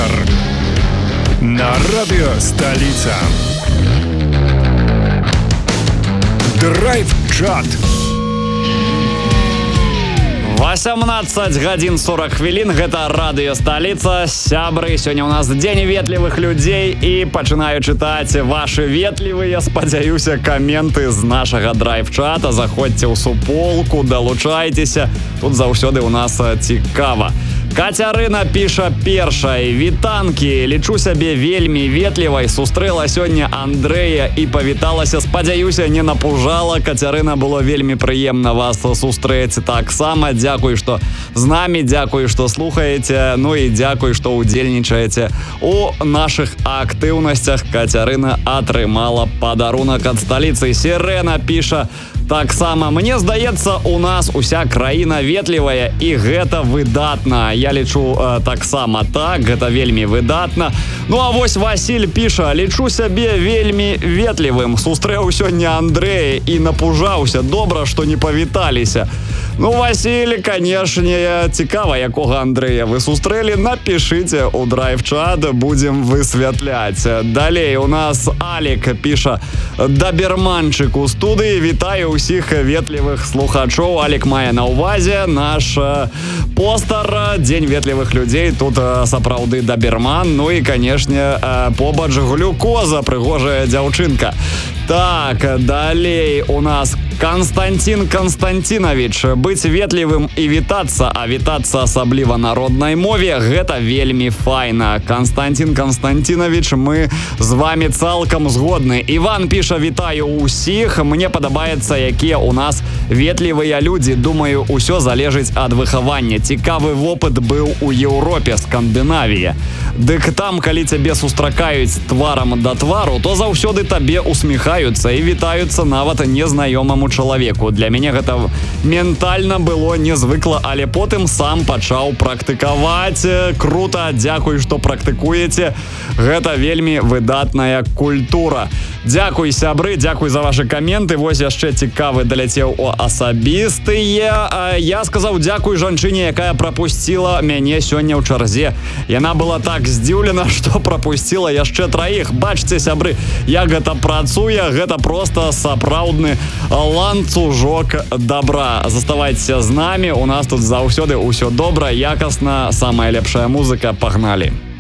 вечер на радио «Столица». Драйв-чат. 18 гадзін 40 хвілін, гэта радыё «Сталіца». Сябры, сёння ў нас дзень ветлівых людзей і пачынаю чытаць вашы ветлівыя, спадзяюся, каменты з нашага драйв-чата. Заходзьце ў суполку, далучайцеся, тут заўсёды ў нас цікава. Кацярына піша першай: вітанкі, лічу сябе вельмі ветлівай, сустрэла сёння Андрэя і павіталася, спадзяюся, не напужала. Кацярына, было вельмі прыемна вас сустрэць таксама. Дзякуй, што з намі, дзякуй, што слухаеце, ну і дзякуй, што удзельнічаеце у нашых актыўнасцях. Кацярына атрымала падарунак ад сталіцы. Сірена піша таксама: мне здаецца, у нас уся краіна ветлівая і гэта выдатна. Я лічу таксама так, гэта вельмі выдатна. Ну а вось Васіль піша: лічу сябе вельмі ветлівым, сустрэў сёння Андрэя і напужаўся, добра, што не павіталіся. Ну, Васіль, канешне, цікава, якога Андрэя вы сустрэлі, напішыце ў драйв-чат, будзем высвятляць. Далей у нас Алік піша: даберманчык у студыі, вітаю ўсіх ветлівых слухачоў. Алік мае на ўвазе наш постар «Дзень ветлівых людзей», тут сапраўды даберман, ну і, канешне, побач глюкоза, прыгожая дзяўчынка. Так, далей у нас Константин Константинович. Быць ветлівым і вітацца, а вітацца асабліва на роднай мове, гэта вельмі файна. Константин Константинович, мы з вами цалкам згодны. Іван піша: вітаю ўсіх, мне падабаецца, якія у нас ветлівыя людзі. Думаю, усё залежыць ад выхавання. Цікавы вопыт быў у Еўропе, Скандынавія. Дык там, калі цябе сустракаюць тварам да твару, то заўсёды табе усміхаюцца і вітаюцца нават незнаёмаму чалавеку. Для мяне гэта ментальна было незвыкла, але потым сам пачаў практыкаваць. Крута, дзякуй, што практыкуеце. Гэта вельмі выдатная культура. Дзякуй, сябры, дзякуй за вашы каменты. Вось яшчэ цікавы даляцеў у асабістыя. Я сказаў дзякуй жанчыне, якая прапусціла мяне сёння ў чарзе. Яна была так здзіўлена, што прапусціла яшчэ траіх. Бачце, сябры, як гэта працуе, гэта проста сапраўдны ланцужок добра. Заставайцеся з намі, у нас тут заўсёды ўсё добра, якасна, самая лепшая музыка, пагналі.